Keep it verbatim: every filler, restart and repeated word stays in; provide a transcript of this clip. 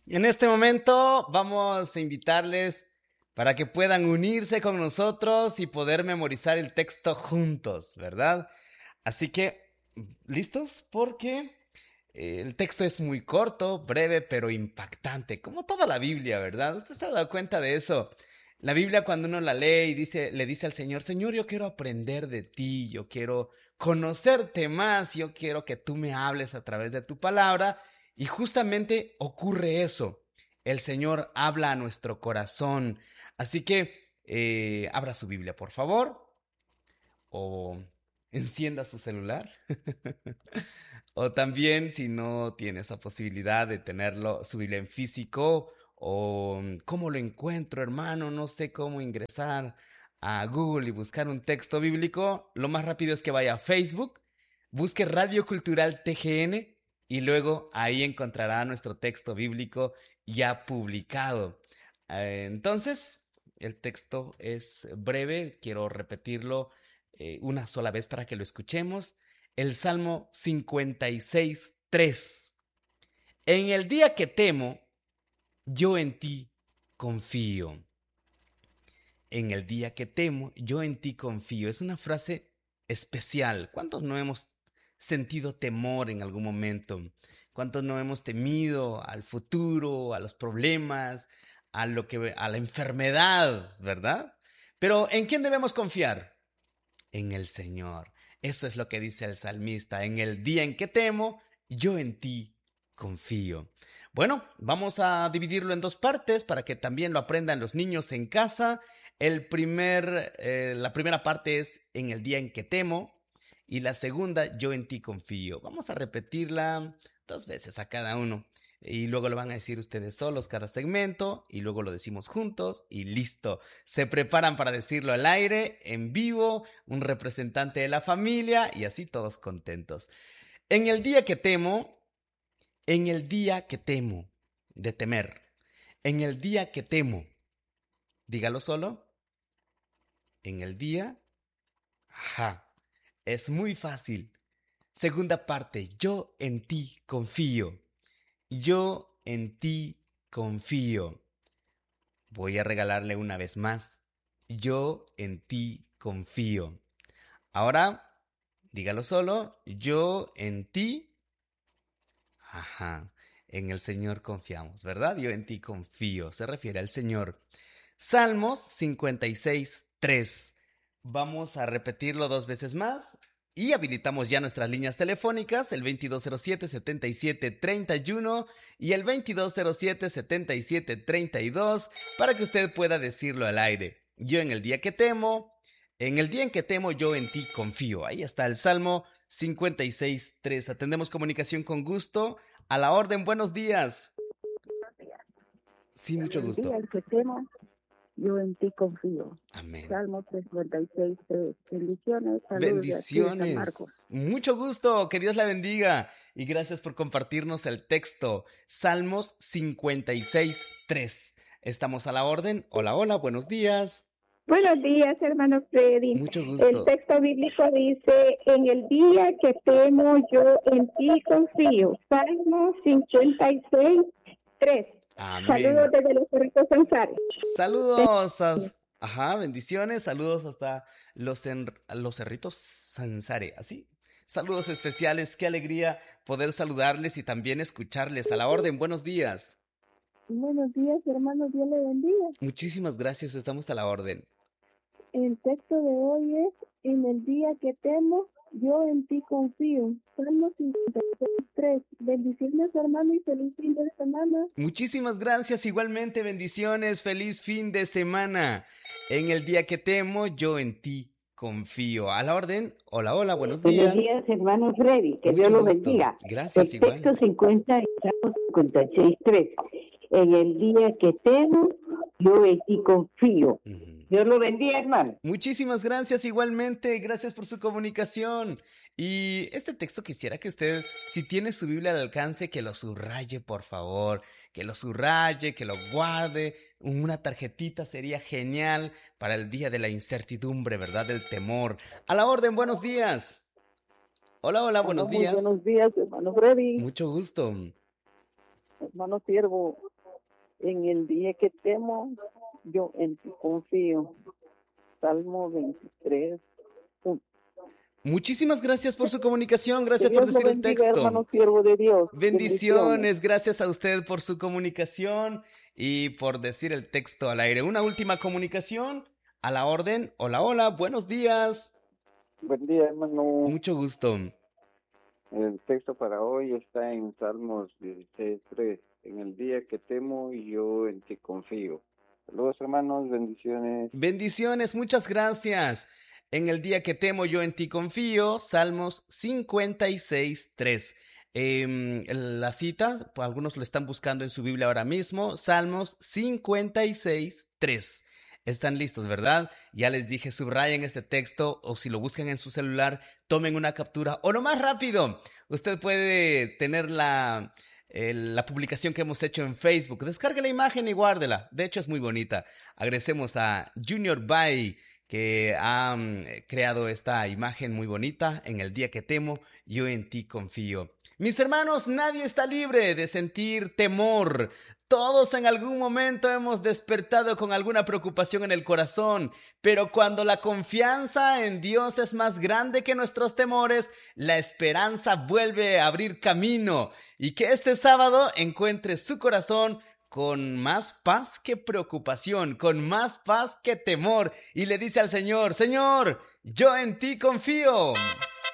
En este momento vamos a invitarles para que puedan unirse con nosotros y poder memorizar el texto juntos, ¿verdad? Así que, ¿listos? Porque eh, el texto es muy corto, breve, pero impactante, como toda la Biblia, ¿verdad? ¿Usted se ha dado cuenta de eso? La Biblia cuando uno la lee y dice, le dice al Señor, Señor, yo quiero aprender de ti, yo quiero conocerte más, yo quiero que tú me hables a través de tu palabra. Y justamente ocurre eso. El Señor habla a nuestro corazón. Así que eh, abra su Biblia, por favor, o encienda su celular. O también, si no tiene esa posibilidad de tenerlo, su Biblia en físico, o cómo lo encuentro, hermano, no sé cómo ingresar a Google y buscar un texto bíblico, lo más rápido es que vaya a Facebook, busque Radio Cultural T G N y luego ahí encontrará nuestro texto bíblico ya publicado. Eh, entonces, el texto es breve, quiero repetirlo eh, una sola vez para que lo escuchemos. El Salmo cincuenta y seis, tres. En el día que temo, yo en ti confío. En el día que temo, yo en ti confío. Es una frase especial. ¿Cuántos no hemos sentido temor en algún momento? ¿Cuántos no hemos temido al futuro, a los problemas, a lo que a la enfermedad, ¿verdad? Pero ¿en quién debemos confiar? En el Señor. Eso es lo que dice el salmista. En el día en que temo, yo en ti confío. Bueno, vamos a dividirlo en dos partes para que también lo aprendan los niños en casa. El primer, eh, la primera parte es en el día en que temo y la segunda, yo en ti confío. Vamos a repetirla dos veces a cada uno. Y luego lo van a decir ustedes solos cada segmento y luego lo decimos juntos y listo. Se preparan para decirlo al aire, en vivo, un representante de la familia y así todos contentos. En el día que temo, en el día que temo, de temer, en el día que temo, dígalo solo, en el día, ajá, es muy fácil. Segunda parte, yo en ti confío, yo en ti confío. Voy a regalarle una vez más. Yo en ti confío. Ahora, dígalo solo. Yo en ti. Ajá. En el Señor confiamos, ¿verdad? Yo en ti confío. Se refiere al Señor. Salmos cincuenta y seis, tres. Vamos a repetirlo dos veces más. Y habilitamos ya nuestras líneas telefónicas, el veintidós cero siete, setenta y siete, treinta y uno y el veintidós cero siete, setenta y siete, treinta y dos, para que usted pueda decirlo al aire. Yo en el día que temo, en el día en que temo, yo en ti confío. Ahí está el Salmo cincuenta y seis, tres. Atendemos comunicación con gusto. A la orden, buenos días. Sí, mucho El gusto. día en que temo, yo en ti confío. Amén. Salmo cincuenta y seis, tres. Bendiciones, saludos de aquí de San Marcos. Bendiciones. Mucho gusto, que Dios la bendiga. Y gracias por compartirnos el texto. Salmos cincuenta y seis, tres. Estamos a la orden. Hola, hola, buenos días. Buenos días, hermano Freddy. Mucho El gusto. texto bíblico dice, en el día que temo, yo en ti confío. Salmo cincuenta y seis, tres. Amén. Saludos desde los Cerritos Sanzares. Saludos. a- Ajá, bendiciones. Saludos hasta los, en... los Cerritos Sansare. ¿Así? Saludos especiales. Qué alegría poder saludarles y también escucharles. A la orden. Buenos días. Buenos días, hermano. Dios le bendiga. Muchísimas gracias. Estamos a la orden. El texto de hoy es, en el día que temo, yo en ti confío. Salmo cincuenta y seis, tres. Bendiciones, hermano, y feliz fin de semana. Muchísimas gracias. Igualmente, bendiciones. Feliz fin de semana. En el día que temo, yo en ti confío. A la orden. Hola, hola, buenos días. Buenos días, hermano Freddy. Que Mucho Dios lo gusto. bendiga. Gracias, El igual. texto cincuenta y cincuenta y seis, tres. En el día que temo, yo en ti confío. Ujú. Dios lo bendiga, hermano. Muchísimas gracias igualmente, gracias por su comunicación. Y este texto quisiera que usted, si tiene su Biblia al alcance, que lo subraye, por favor, que lo subraye, que lo guarde. Una tarjetita sería genial para el día de la incertidumbre, ¿verdad? Del temor. A la orden, buenos días. Hola, hola, buenos Muy días. buenos días, hermano Freddy, Mucho gusto. hermano siervo. En el día que temo, yo en ti confío. Salmo veintitrés. Muchísimas gracias por su comunicación, gracias Que por Dios lo decir el bendiga, texto. hermano siervo de Dios. Bendiciones, gracias a usted por su comunicación y por decir el texto al aire. Una última comunicación, a la orden. Hola, hola, buenos días. Buen día, hermano. Mucho gusto. El texto para hoy está en Salmos dieciséis tres. En el día que temo, yo en ti confío. Saludos, hermanos, bendiciones. Bendiciones, muchas gracias. En el día que temo, yo en ti confío. Salmos cincuenta y seis tres. Eh, la cita, pues, algunos lo están buscando en su Biblia ahora mismo. Salmos cincuenta y seis tres. Están listos, ¿verdad? Ya les dije, subrayen este texto o si lo buscan en su celular, tomen una captura o lo más rápido. Usted puede tener la, eh, la publicación que hemos hecho en Facebook. Descargue la imagen y guárdela. De hecho, es muy bonita. Agradecemos a Junior Bay que ha um, creado esta imagen muy bonita. En el día que temo, yo en ti confío. Mis hermanos, nadie está libre de sentir temor. Todos en algún momento hemos despertado con alguna preocupación en el corazón, pero cuando la confianza en Dios es más grande que nuestros temores, la esperanza vuelve a abrir camino y que este sábado encuentre su corazón con más paz que preocupación, con más paz que temor y le dice al Señor, Señor, yo en ti confío.